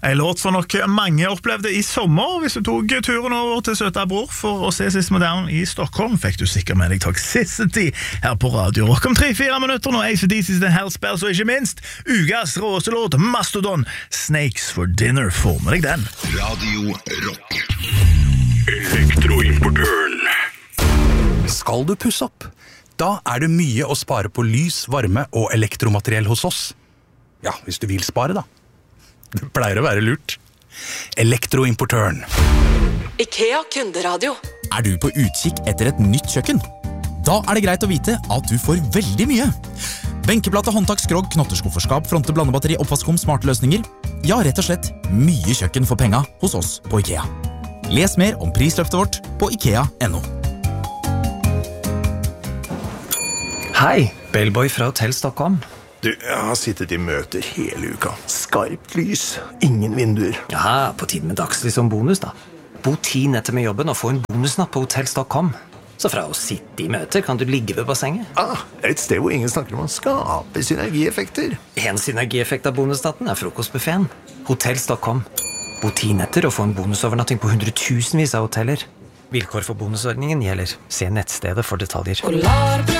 En låt som nok mange opplevde i sommer. Hvis du tog turen over til søta bror for å se System of a Down i Stockholm, fikk du sikkert med deg Toxicity her på Radio Rock om 3-4 minutter nå. AC/DC's The Hellspells, og ikke minst ukas råeste låt, Mastodon, Snakes for Dinner. Få med deg den. Radio Rock. Elektroimportøren. Skal du pusse opp? Da det mye å spare på lys, varme og elektromateriell hos oss. Ja, hvis du vil spare da. Det pleier å være lurt. Elektroimportøren. IKEA kunderadio. Du på utkikk etter et nytt kjøkken? Da det greit å vite at du får veldig mye. Benkeplate, håndtak, skrog, knotterskufferskap, fronte, blandebatteri, oppvaskkum, smarte løsninger. Ja, rett og slett mye kjøkken for penga hos oss på IKEA. Les mer om prisløftet vårt på IKEA.no. Hei, Bellboy fra Hotell Stockholm. Du, jeg har sittet i møter hele uka. Skarpt lys, ingen vinduer. Ja, på tiden med dagslys som bonus da. Bo 10 netter med jobben og få en bonusnatt på Hotell Stockholm. Så fra å sitte i møter kan du ligge ved bassenget. Et sted hvor ingen snakker om å skape synergieffekter. En synergieffekt av bonusnatten frokostbuffeten. Hotell Stockholm. Bo 10 netter og få en bonusovernatting på 100 000-vis av hoteller. Vilkår for bonusordningen gjelder. Se nettstedet for detaljer.